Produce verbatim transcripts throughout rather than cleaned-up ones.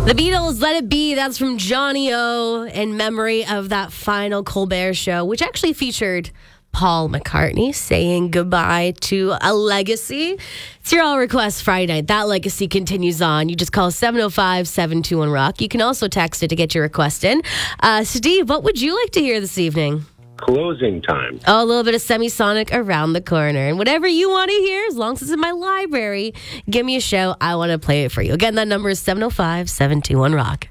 The Beatles, Let It Be. That's from Johnny O in memory of that final Colbert show, which actually featured Paul McCartney saying goodbye to a legacy. It's your All Request Friday. That legacy continues on. You just call seven oh five, seven two one, rock. You can also text it to get your request in. Uh, Steve, what would you like to hear this evening? Closing Time. Oh, a little bit of Semisonic Around the Corner. And whatever you want to hear, as long as it's in my library, give me a show. I want to play it for you. Again, that number is seven oh five, seven two one, rock.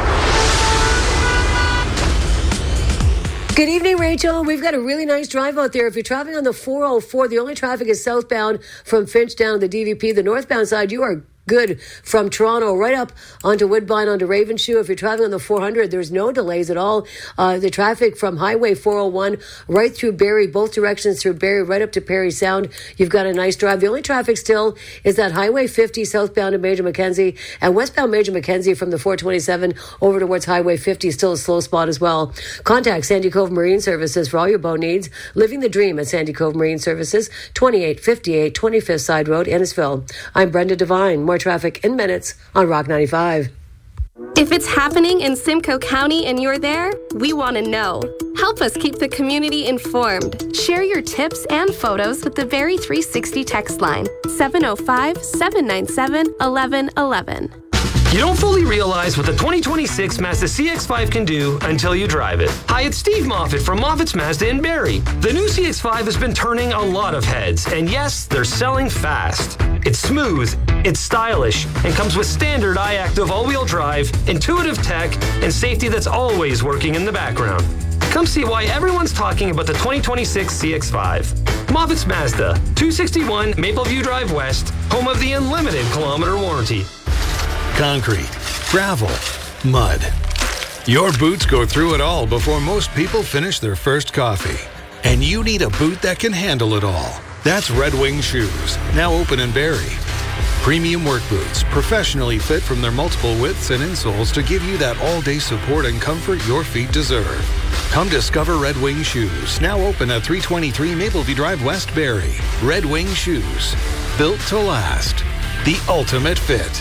Good evening, Rachel. We've got a really nice drive out there. If you're traveling on the four oh four, the only traffic is southbound from Finch down to the D V P. The northbound side, you are good from Toronto right up onto Woodbine, onto Ravenshoe. If you're traveling on the four hundred, there's no delays at all. Uh, the traffic from Highway four oh one right through Barrie, both directions through Barrie, right up to Perry Sound. You've got a nice drive. The only traffic still is that Highway fifty southbound to Major Mackenzie, and westbound Major Mackenzie from the four twenty-seven over towards Highway fifty, still a slow spot as well. Contact Sandy Cove Marine Services for all your boat needs. Living the dream at Sandy Cove Marine Services, twenty-eight fifty-eight twenty-fifth Side Road, Innisfil. I'm Brenda Devine. More traffic in minutes on Rock ninety-five. If it's happening in Simcoe County and you're there, we want to know. Help us keep the community informed. Share your tips and photos with the Very three sixty text line, seven oh five, seven nine seven, one one one one. You don't fully realize what the twenty twenty-six Mazda C X five can do until you drive it. Hi, it's Steve Moffitt from Moffitt's Mazda in Barrie. The new C X five has been turning a lot of heads, and yes, they're selling fast. It's smooth, it's stylish, and comes with standard iActive all-wheel drive, intuitive tech, and safety that's always working in the background. Come see why everyone's talking about the twenty twenty-six C X five. Moffitt's Mazda, two sixty-one Mapleview Drive West, home of the unlimited kilometer warranty. Concrete, gravel, mud. Your boots go through it all before most people finish their first coffee. And you need a boot that can handle it all. That's Red Wing Shoes, now open in Barrie. Premium work boots, professionally fit from their multiple widths and insoles to give you that all-day support and comfort your feet deserve. Come discover Red Wing Shoes, now open at three twenty-three Mapleview Drive West, Barrie. Red Wing Shoes, built to last. The ultimate fit.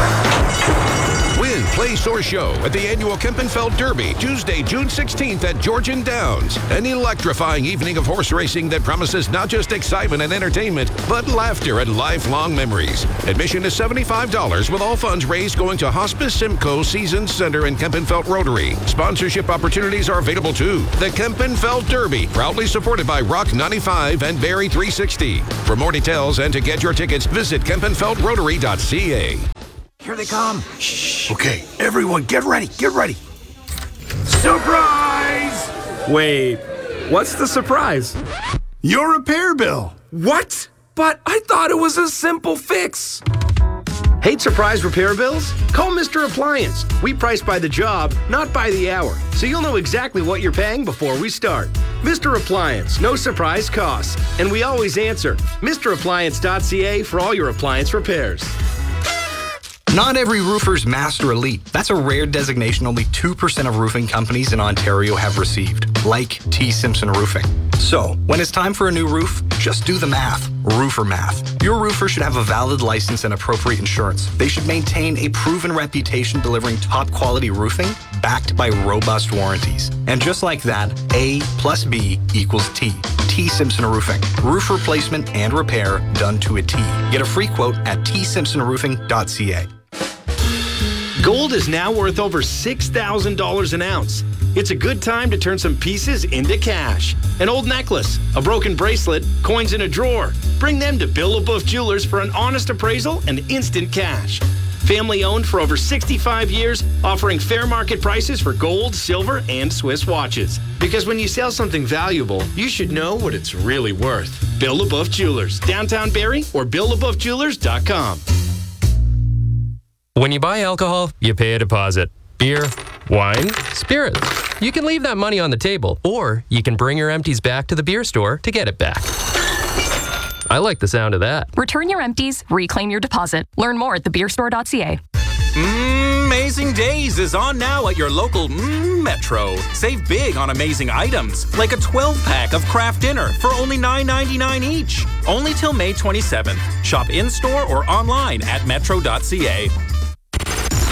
Win, place, or show at the annual Kempenfeld Derby, Tuesday, June sixteenth at Georgian Downs. An electrifying evening of horse racing that promises not just excitement and entertainment, but laughter and lifelong memories. Admission is seventy-five dollars with all funds raised going to Hospice Simcoe Seasons Center and Kempenfeld Rotary. Sponsorship opportunities are available too. The Kempenfeld Derby, proudly supported by Rock ninety-five and Barrie three sixty. For more details and to get your tickets, visit kempenfeld rotary dot c a. Here they come. Shh. Okay, everyone, get ready, get ready. Surprise! Wait, what's the surprise? Your repair bill. What? But I thought it was a simple fix. Hate surprise repair bills? Call Mister Appliance. We price by the job, not by the hour, so you'll know exactly what you're paying before we start. Mister Appliance, no surprise costs, and we always answer. Mister Appliance dot c a for all your appliance repairs. Not every roofer's Master Elite. That's a rare designation only two percent of roofing companies in Ontario have received, like T. Simpson Roofing. So, when it's time for a new roof, just do the math. Roofer math. Your roofer should have a valid license and appropriate insurance. They should maintain a proven reputation delivering top quality roofing backed by robust warranties. And just like that, A plus B equals T. T. Simpson Roofing. Roof replacement and repair done to a T. Get a free quote at t simpson roofing dot c a. Gold is now worth over six thousand dollars an ounce. It's a good time to turn some pieces into cash. An old necklace, a broken bracelet, coins in a drawer. Bring them to Bill LaBeouf Jewelers for an honest appraisal and instant cash. Family owned for over sixty-five years, offering fair market prices for gold, silver, and Swiss watches. Because when you sell something valuable, you should know what it's really worth. Bill LaBeouf Jewelers, downtown Barrie, or bill labeouf jewelers dot com. When you buy alcohol, you pay a deposit. Beer, wine, spirits. You can leave that money on the table, or you can bring your empties back to the beer store to get it back. I like the sound of that. Return your empties, reclaim your deposit. Learn more at the beer store dot c a. Mm, Amazing Days is on now at your local mm, Metro. Save big on amazing items, like a twelve pack of Kraft Dinner for only nine ninety-nine each. Only till May twenty-seventh. Shop in-store or online at metro dot c a.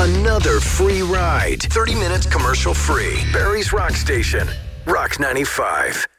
another free ride. thirty minutes commercial free. Barrie's Rock Station. Rock ninety-five.